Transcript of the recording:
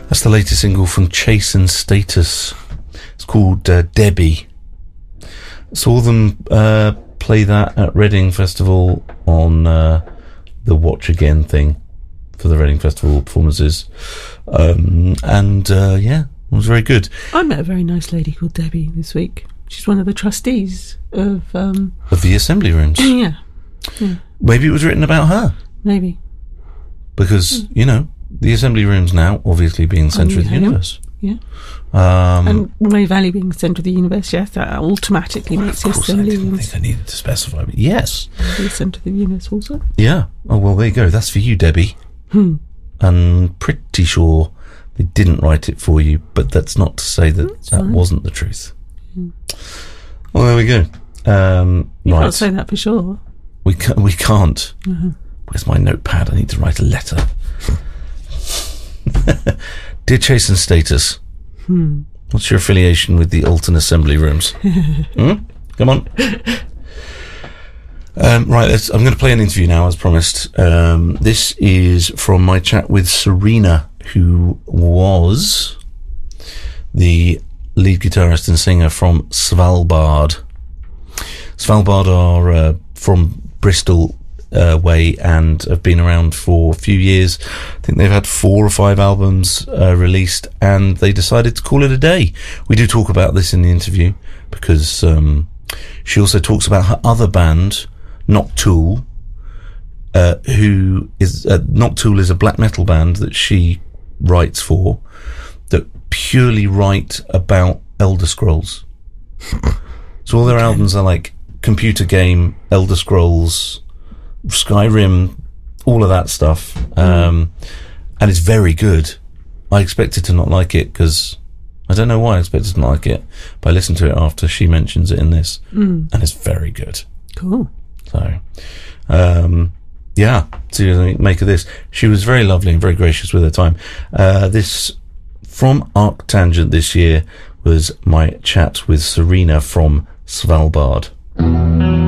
That's the latest single from Chase and Status. It's called Debbie. Saw them play that at Reading Festival on the Watch Again thing for the Reading Festival performances. Yeah, it was very good. I met a very nice lady called Debbie this week. She's one of the trustees of the Assembly Rooms. Yeah. Maybe it was written about her. Maybe. Because, the Assembly Rooms now obviously being the centre of the universe. Yeah. And May Valley being the centre of the universe, yes, that automatically makes the Assembly Rooms. I think I needed to specify, but yes. The centre of the universe also. Yeah. Oh, well, there you go. That's for you, Debbie. I'm pretty sure they didn't write it for you, but that's not to say that wasn't the truth. Well, there we go. You can't say that for sure. We can't. Where's my notepad? I need to write a letter. Dear Chase and Status, what's your affiliation with the Alton Assembly Rooms? Come on. Right, I'm going to play an interview now, as promised. This is from my chat with Serena, who was the lead guitarist and singer from Svalbard. Svalbard are from Bristol way and have been around for a few years. I think they've had 4 or 5 albums released, and they decided to call it a day. We do talk about this in the interview because she also talks about her other band, Noctool, who is Noctool is a black metal band that she writes for, that purely write about Elder Scrolls. So all their albums are like computer game, Elder Scrolls, Skyrim, all of that stuff, and it's very good. I expected to not like it because I don't know why I expected to not like it, but I listened to it after she mentions it in this, and it's very good. Cool. So, yeah, to make of this, she was very lovely and very gracious with her time. This from Arctangent this year was my chat with Serena from Svalbard.